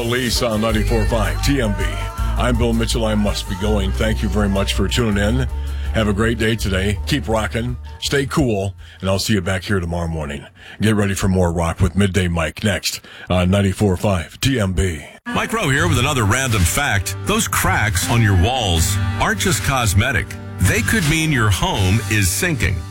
Elise on 94.5 TMB. I'm Bill Mitchell. I must be going. Thank you very much for tuning in. Have a great day today. Keep rocking. Stay cool. And I'll see you back here tomorrow morning. Get ready for more rock with Midday Mike next on 94.5 TMB. Mike Rowe here with another random fact. Those cracks on your walls aren't just cosmetic. They could mean your home is sinking.